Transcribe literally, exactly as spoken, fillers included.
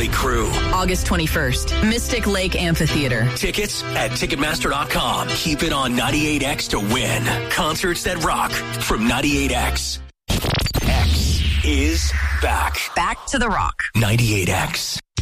Motley Crue. August twenty-first, Mystic Lake Amphitheater. Tickets at Ticketmaster dot com. Keep it on ninety-eight X to win. Concerts that rock from ninety-eight X. X is back. Back to the Rock. ninety-eight X.